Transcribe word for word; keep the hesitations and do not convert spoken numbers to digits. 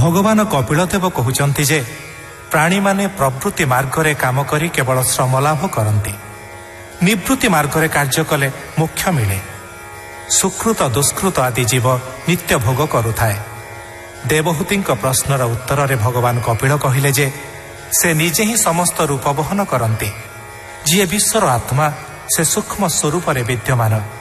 ଭଗବାନ କପିଳଦେବ କହୁଛନ୍ତି ଯେ ପ୍ରାଣୀମାନେ ପ୍ରବୃତ୍ତି ମାର୍ଗରେ କାମ କରି କେବଳ ଶ୍ରମ ଲାଭ କରନ୍ତି। ନିବୃତ୍ତି ମାର୍ଗରେ କାର୍ଯ୍ୟ କଲେ ମୋକ୍ଷ ମିଳେ। ସୁକୃତ ଦୁଷ୍କୃତ ଆଦି ଜୀବ ନିତ୍ୟ ଭୋଗ କରୁଥାଏ। ଦେବହୂତିଙ୍କ ପ୍ରଶ୍ନର ଉତ୍ତରରେ ଭଗବାନ କପିଳ କହିଲେ ଯେ ସେ ନିଜେ ହିଁ ସମସ୍ତ ରୂପ ବହନ କରନ୍ତି। ଯିଏ ବିଶ୍ୱର ଆତ୍ମା ସେ ସୂକ୍ଷ୍ମ ସ୍ୱରୂପରେ ବିଦ୍ୟମାନ।